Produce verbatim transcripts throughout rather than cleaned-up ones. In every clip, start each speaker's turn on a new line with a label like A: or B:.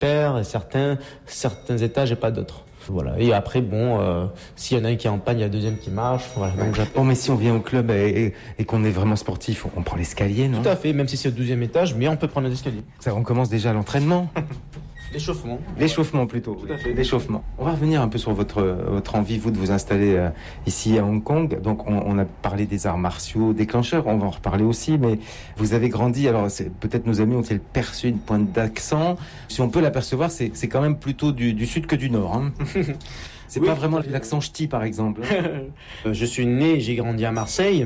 A: pair et certains, certains étages et pas d'autres. Voilà. Et après, bon, euh, s'il y en a un qui est en panne, il y a le deuxième qui marche. Voilà. Donc,
B: bon, mais si on vient au club et, et, et qu'on est vraiment sportif, on prend l'escalier, non ?
A: Tout à fait, même si c'est au douzième étage, mais on peut prendre l'escalier.
B: Ça, on commence déjà l'entraînement.
A: L'échauffement.
B: L'échauffement plutôt. Tout à fait. L'échauffement. On va revenir un peu sur votre votre envie, vous, de vous installer euh, ici à Hong Kong. Donc, on, on a parlé des arts martiaux déclencheurs. On va en reparler aussi. Mais vous avez grandi. Alors, c'est, peut-être nos amis ont-ils perçu une pointe d'accent. Si on peut l'apercevoir, c'est c'est quand même plutôt du, du sud que du nord. Hein. C'est oui, pas vraiment l'accent ch'ti, par exemple.
A: Je suis né, j'ai grandi à Marseille,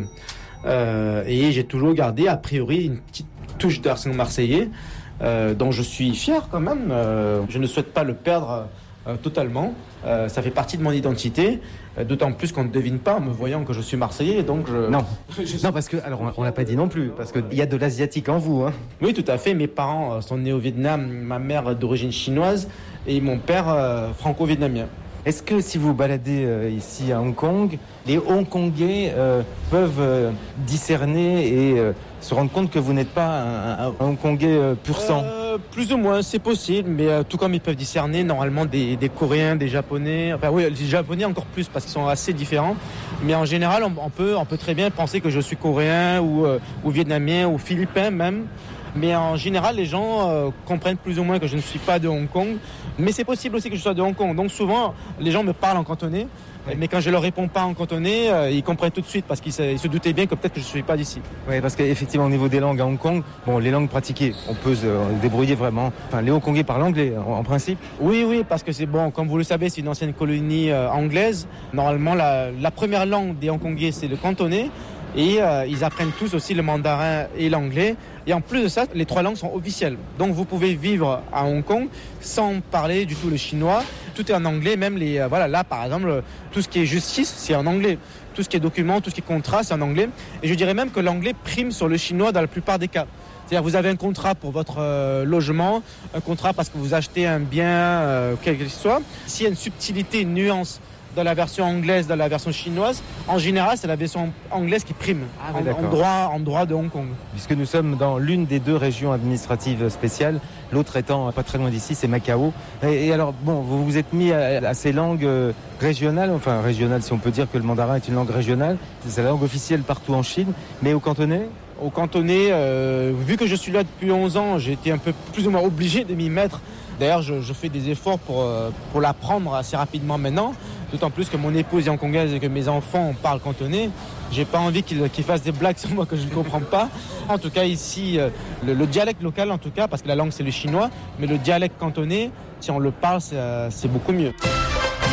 A: euh, et j'ai toujours gardé a priori une petite touche d'accent marseillais. Euh, dont je suis fier quand même. Euh, je ne souhaite pas le perdre euh, totalement. Euh, ça fait partie de mon identité, euh, d'autant plus qu'on ne devine pas en me voyant que je suis Marseillais. Donc je...
B: Non, non parce que alors on, on l'a pas dit non plus, parce que il y a de l'asiatique en vous. Hein.
A: Oui, tout à fait. Mes parents sont nés au Vietnam, ma mère d'origine chinoise et mon père euh, franco-vietnamien.
B: Est-ce que si vous baladez euh, ici à Hong Kong, les Hongkongais euh, peuvent euh, discerner et euh, se rendre compte que vous n'êtes pas un, un, un Hongkongais euh, pur sang ?
A: euh, Plus ou moins, c'est possible, mais euh, tout comme ils peuvent discerner normalement des, des Coréens, des Japonais, enfin oui, les Japonais encore plus parce qu'ils sont assez différents, mais en général, on, on, peut, on peut très bien penser que je suis Coréen ou, euh, ou Vietnamien ou Philippin même. Mais en général, les gens euh, comprennent plus ou moins que je ne suis pas de Hong Kong. Mais c'est possible aussi que je sois de Hong Kong. Donc souvent, les gens me parlent en cantonais. Oui. Mais quand je leur réponds pas en cantonais, euh, ils comprennent tout de suite parce qu'ils se, ils se doutaient bien que peut-être que je ne suis pas d'ici.
B: Oui, parce qu'effectivement, au niveau des langues à Hong Kong, bon, les langues pratiquées, on peut se débrouiller vraiment. Enfin, les Hongkongais parlent anglais, en, en principe.
A: Oui, oui, parce que c'est bon, comme vous le savez, c'est une ancienne colonie euh, anglaise. Normalement, la, la première langue des Hongkongais, c'est le cantonais. Et euh, ils apprennent tous aussi le mandarin et l'anglais. Et en plus de ça, les trois langues sont officielles. Donc vous pouvez vivre à Hong Kong sans parler du tout le chinois. Tout est en anglais, même les euh, voilà là par exemple, tout ce qui est justice, c'est en anglais. Tout ce qui est documents, tout ce qui est contrat, c'est en anglais. Et je dirais même que l'anglais prime sur le chinois dans la plupart des cas. C'est-à-dire vous avez un contrat pour votre euh, logement, un contrat parce que vous achetez un bien, euh, quel qu'il soit. S'il y a une subtilité, une nuance dans la version anglaise, dans la version chinoise, en général, c'est la version anglaise qui prime ah, en, en, droit, en droit de Hong Kong.
B: Puisque nous sommes dans l'une des deux régions administratives spéciales, l'autre étant pas très loin d'ici, c'est Macao. Et, et alors, bon, vous vous êtes mis à, à ces langues régionales, enfin régionales si on peut dire que le mandarin est une langue régionale, c'est la langue officielle partout en Chine, mais au cantonais ?
A: Au cantonais, euh, vu que je suis là depuis onze ans, j'ai été un peu plus ou moins obligé de m'y mettre. D'ailleurs, je, je fais des efforts pour, euh, pour l'apprendre assez rapidement maintenant. D'autant plus que mon épouse est hongkongaise et que mes enfants parlent cantonais. J'ai pas envie qu'ils, qu'ils fassent des blagues sur moi que je ne comprends pas. En tout cas, ici, le, le dialecte local, en tout cas, parce que la langue c'est le chinois, mais le dialecte cantonais, si on le parle, c'est, c'est beaucoup mieux.